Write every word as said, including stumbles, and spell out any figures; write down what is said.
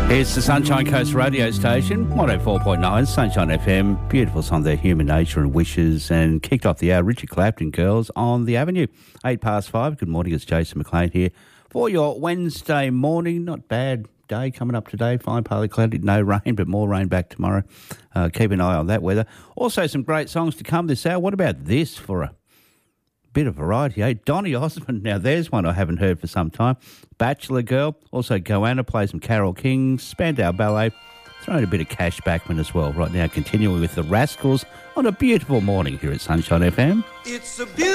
It's the Sunshine Coast radio station, one oh four point nine, Sunshine F M. Beautiful song there, Human Nature and Wishes. And kicked off the hour, Richard Clapton, Girls on the Avenue. Eight past five. Good morning, it's Jason McLean here for your Wednesday morning. Not bad day coming up today. Fine, partly cloudy, no rain, but more rain back tomorrow. Uh, keep an eye on that weather. Also, some great songs to come this hour. What about this for a bit of variety, eh? Donny Osmond, now there's one I haven't heard for some time. Bachelor Girl, also Goanna, play some Carole King, Spandau Ballet, throwing a bit of Cash Backman as well. Right now, continuing with the Rascals on a beautiful morning here at Sunshine F M. It's a beautiful